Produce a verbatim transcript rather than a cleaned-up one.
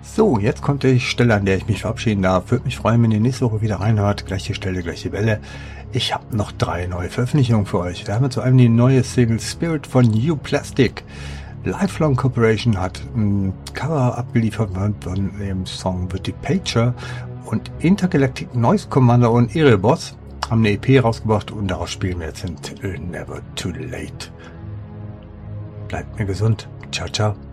So, jetzt kommt die Stelle, an der ich mich verabschieden darf. Würde mich freuen, wenn ihr nächste Woche wieder reinhört. Gleiche Stelle, gleiche Welle. Ich habe noch drei neue Veröffentlichungen für euch. Da haben wir zu einem die neue Single Spirit von New Plastic. Lifelong Corporation hat ein Cover abgeliefert von dem Song The Departure und Intergalactic Noise Commander und Erebos haben eine E P rausgebracht und daraus spielen wir jetzt den Titel Never Too Late. Bleibt mir gesund. Ciao, ciao.